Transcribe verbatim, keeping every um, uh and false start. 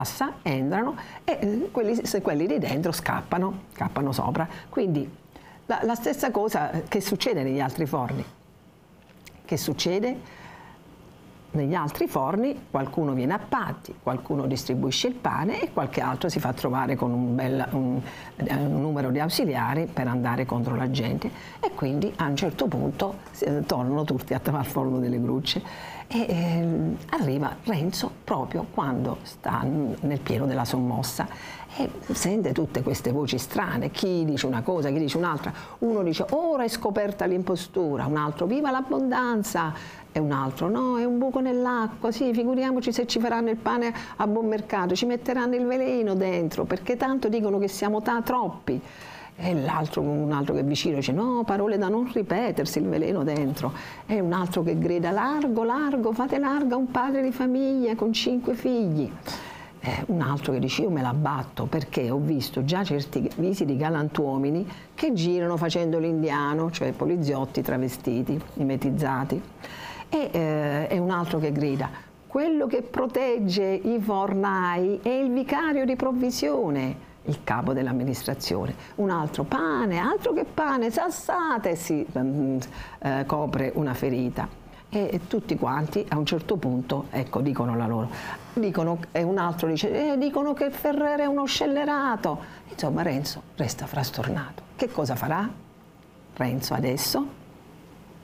entrano e quelli, quelli di dentro scappano, scappano sopra. Quindi la, la stessa cosa che succede negli altri forni. Che succede? Negli altri forni qualcuno viene a patti, qualcuno distribuisce il pane e qualche altro si fa trovare con un, bel, un, un numero di ausiliari per andare contro la gente, e quindi a un certo punto eh, tornano tutti al forno delle grucce e eh, arriva Renzo proprio quando sta nel pieno della sommossa e sente tutte queste voci strane, chi dice una cosa, chi dice un'altra. Uno dice ora è scoperta l'impostura, un altro viva l'abbondanza, e un altro no, è un buco nell'acqua, sì, figuriamoci se ci faranno il pane a buon mercato, ci metteranno il veleno dentro, perché tanto dicono che siamo troppi. E l'altro, un altro che è vicino dice no, parole da non ripetersi, il veleno dentro. E un altro che grida largo, largo, fate larga un padre di famiglia con cinque figli. Eh, un altro che dice io me la batto perché ho visto già certi visi di galantuomini che girano facendo l'indiano, cioè poliziotti travestiti, mimetizzati. E, eh, e un altro che grida quello che protegge i fornai è il vicario di provvisione, il capo dell'amministrazione. Un altro pane, altro che pane, sassate, si eh, copre una ferita. E tutti quanti a un certo punto, ecco, dicono la loro. Dicono, e un altro dice, eh, dicono che Ferrere è uno scellerato. Insomma, Renzo resta frastornato. Che cosa farà Renzo adesso?